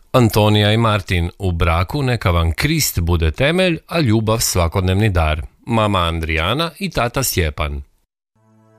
Antonija i Martin, u braku neka vam Krist bude temelj, a ljubav svakodnevni dar. Mama Andrijana i tata Stjepan.